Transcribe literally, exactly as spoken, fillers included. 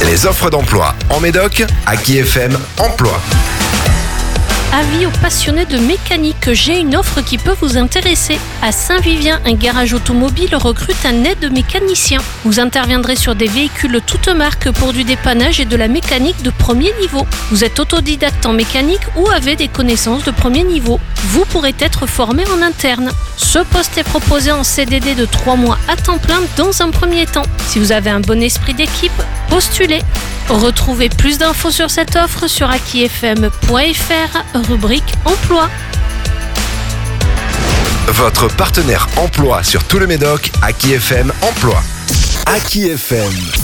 Les offres d'emploi en Médoc, Aki F M Emploi. Avis aux passionnés de mécanique, j'ai une offre qui peut vous intéresser. À Saint-Vivien, un garage automobile recrute un aide mécanicien. Vous interviendrez sur des véhicules toutes marques pour du dépannage et de la mécanique de premier niveau. Vous êtes autodidacte en mécanique ou avez des connaissances de premier niveau. Vous pourrez être formé en interne. Ce poste est proposé en C D D de trois mois à temps plein dans un premier temps. Si vous avez un bon esprit d'équipe, postulez. Retrouvez plus d'infos sur cette offre sur aki f m point f r, rubrique Emploi. Votre partenaire emploi sur tout le Médoc, Aki F M Emploi. Aki F M.